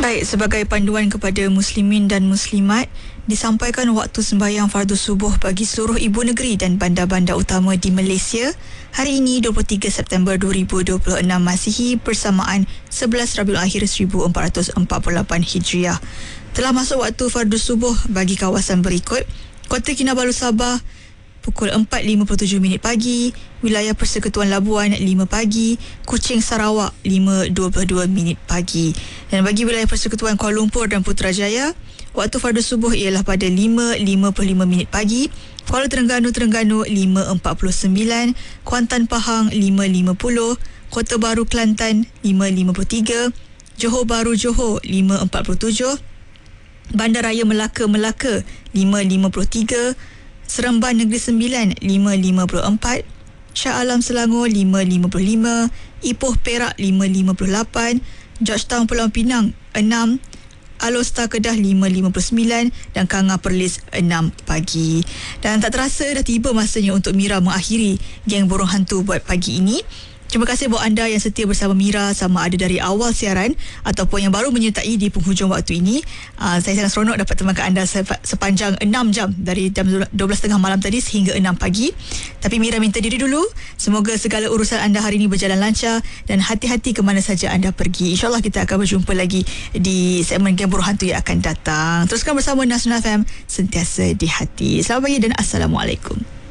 Baik, sebagai panduan kepada muslimin dan muslimat, disampaikan waktu sembahyang fardu subuh bagi seluruh ibu negeri dan bandar-bandar utama di Malaysia hari ini 23 September 2026 Masihi bersamaan 11 Rabiul Akhir 1448 Hijriah. Telah masuk waktu fardu subuh bagi kawasan berikut: Kota Kinabalu Sabah pukul 4.57 pagi, wilayah Persekutuan Labuan 5 pagi, Kuching Sarawak 5.22 pagi. Dan bagi wilayah Persekutuan Kuala Lumpur dan Putrajaya, waktu fardu subuh ialah pada 5.55 pagi, Kuala Terengganu 5.49, Kuantan Pahang 5.50, Kota Baru Kelantan 5.53, Johor Bahru Johor 5.47, Bandaraya Melaka 5.53, Seremban Negeri Sembilan 5.54, Shah Alam Selangor 5.55, Ipoh Perak 5.58, Georgetown Pulau Pinang 6, Alor Star Kedah 5.59 dan Kanga Perlis 6 pagi. Dan tak terasa dah tiba masanya untuk Mira mengakhiri Geng Burung Hantu buat pagi ini. Terima kasih buat anda yang setia bersama Mira sama ada dari awal siaran ataupun yang baru menyertai di penghujung waktu ini. Saya sangat seronok dapat temankan anda sepanjang 6 jam dari jam 12.30 malam tadi sehingga 6 pagi. Tapi Mira minta diri dulu. Semoga segala urusan anda hari ini berjalan lancar dan hati-hati ke mana saja anda pergi. InsyaAllah kita akan berjumpa lagi di segmen Geng Burung Hantu yang akan datang. Teruskan bersama Nasional FM, sentiasa di hati. Selamat pagi dan Assalamualaikum.